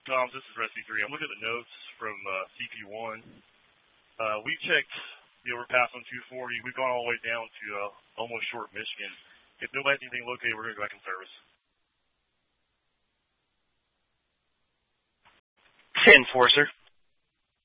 This is Rescue 3. I'm looking at the notes from CP1. We checked the overpass on 240. We've gone all the way down to almost Short, Michigan. If nobody's anything located, we're going to go back in service. 10-4, sir.